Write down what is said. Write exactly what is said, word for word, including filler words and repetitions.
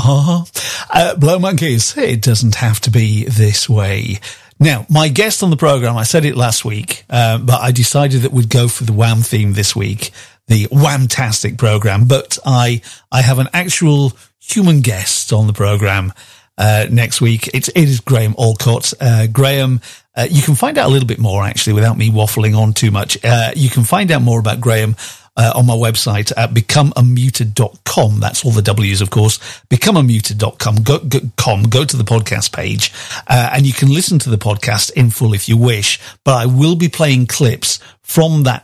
Uh-huh. Uh, Blow Monkeys, it doesn't have to be this way. Now, my guest on the program, I said it last week, uh, but I decided that we'd go for the Wham theme this week, the Whamtastic program. But I, I have an actual human guest on the program uh, next week. It's, it is Graham Allcott. Uh, Graham, uh, you can find out a little bit more, actually, without me waffling on too much. Uh, you can find out more about Graham Uh, on my website at become unmuted dot com. That's all the W's, of course. become unmuted dot com. Go, go, com, go to the podcast page, uh, and you can listen to the podcast in full if you wish. But I will be playing clips from that